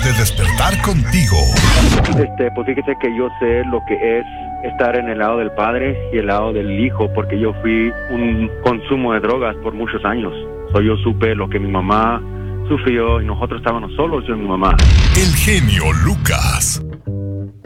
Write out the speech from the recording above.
de despertar contigo. Pues fíjese que yo sé lo que es estar en el lado del padre y el lado del hijo, porque yo fui un consumo de drogas por muchos años. Yo supe lo que mi mamá sufrió y nosotros estábamos solos, yo y mi mamá. El genio Lucas.